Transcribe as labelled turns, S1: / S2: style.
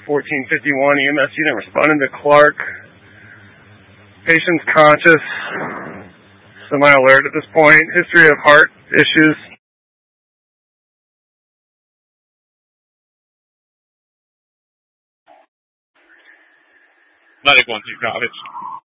S1: 1451 EMS unit responding to Clark. Patient's conscious, semi-alert at this point. History of heart issues.
S2: Medic 1-2 copies.